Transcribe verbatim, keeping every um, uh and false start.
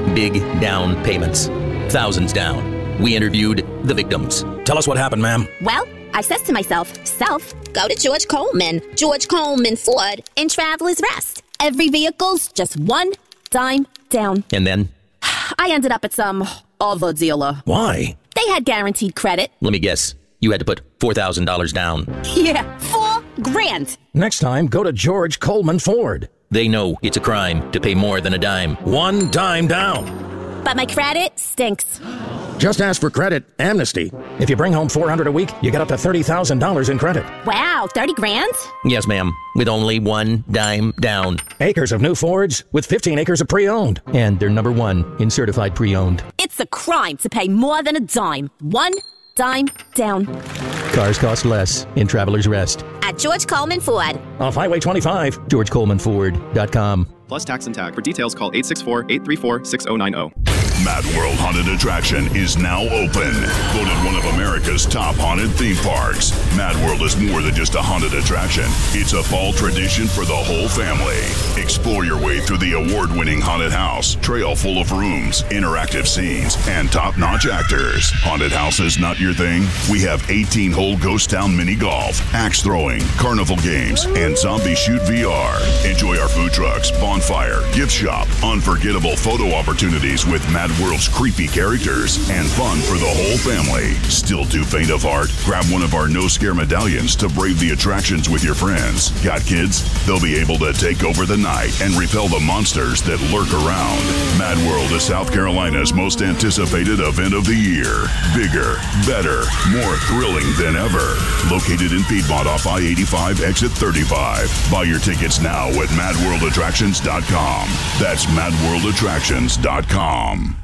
big down payments. Thousands down. We interviewed the victims. Tell us what happened, ma'am. Well, I says to myself, self, go to George Coleman, George Coleman Ford, in Travelers Rest. Every vehicle's just one dime down. And then? I ended up at some other dealer. Why? They had guaranteed credit. Let me guess. You had to put four thousand dollars down. Yeah, four grand. Next time, go to George Coleman Ford. They know it's a crime to pay more than a dime. One dime down. But my credit stinks. Just ask for credit amnesty. If you bring home four hundred dollars a week, you get up to thirty thousand dollars in credit. Wow, thirty grand? Yes, ma'am. With only one dime down. Acres of new Fords with fifteen acres of pre-owned. And they're number one in certified pre-owned. It's a crime to pay more than a dime. One dime down. Cars cost less in Travelers Rest. At George Coleman Ford. Off Highway twenty-five. George Coleman Ford dot com. Plus tax and tag. For details, call eight six four, eight three four, six zero nine zero. Mad World Haunted Attraction is now open. Voted one of America's top haunted theme parks, Mad World is more than just a haunted attraction. It's a fall tradition for the whole family. Explore your way through the award-winning haunted house, trail full of rooms, interactive scenes, and top-notch actors. Haunted house is not your thing? We have eighteen-hole ghost town mini golf, axe throwing, carnival games, and zombie shoot V R. Enjoy our food trucks, bonfire, gift shop, unforgettable photo opportunities with Mad World's creepy characters, and fun for the whole family. Still too faint of heart? Grab one of our no-scare medallions to brave the attractions with your friends. Got kids? They'll be able to take over the night and repel the monsters that lurk around. Mad World is South Carolina's most anticipated event of the year. Bigger, better, more thrilling than ever. Located in Piedmont off I eighty-five, exit thirty-five. Buy your tickets now at mad world attractions dot com. That's mad world attractions dot com.